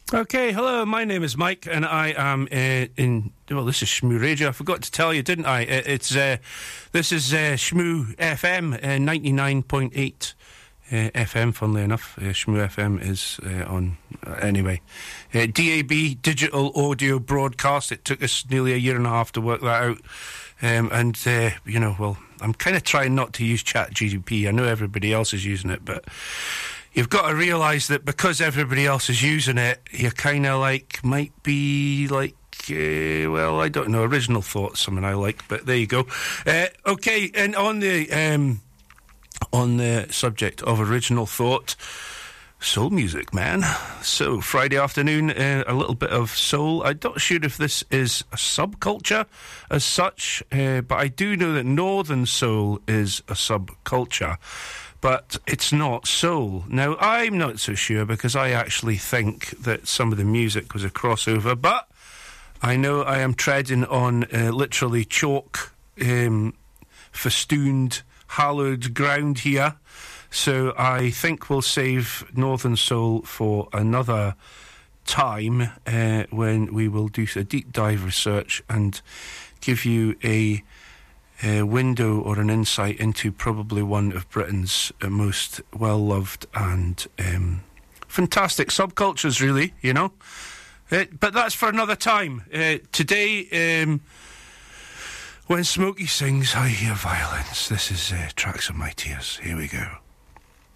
Okay, hello, my name is Mike, and I am this is Shmoo Radio. I forgot to tell you, didn't I? This is Shmoo FM, 99.8 FM, funnily enough. Shmoo FM is on, anyway. DAB, Digital Audio Broadcast. It took us nearly a year and a half to work that out. I'm kind of trying not to use ChatGPT. I know everybody else is using it, but you've got to realise that because everybody else is using it, you kind of might be I don't know, original thoughts, something I like, but there you go. Okay, and on the subject of original thought, soul music, man. So, Friday afternoon, a little bit of soul. I'm not sure if this is a subculture as such, but I do know that Northern Soul is a subculture. But it's not soul. Now, I'm not so sure because I actually think that some of the music was a crossover, but I know I am treading on literally chalk, festooned, hallowed ground here. So I think we'll save Northern Soul for another time when we will do a deep dive research and give you a window or an insight into probably one of Britain's most well-loved and fantastic subcultures, really, you know. But that's for another time. Today, when Smokey sings, I hear violence. This is Tracks of My Tears. Here we go.